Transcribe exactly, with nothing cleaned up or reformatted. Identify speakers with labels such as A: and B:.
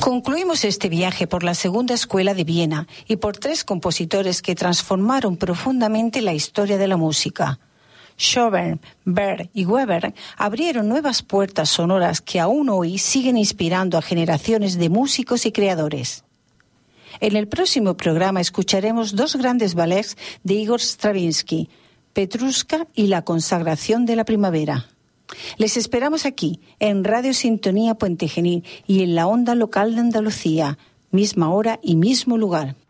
A: Concluimos este viaje por la Segunda Escuela de Viena y por tres compositores que transformaron profundamente la historia de la música. Schönberg, Berg y Weber abrieron nuevas puertas sonoras que aún hoy siguen inspirando a generaciones de músicos y creadores. En el próximo programa escucharemos dos grandes ballets de Igor Stravinsky, Petrushka y La consagración de la primavera. Les esperamos aquí, en Radio Sintonía Puente Genil y en la onda local de Andalucía, misma hora y mismo lugar.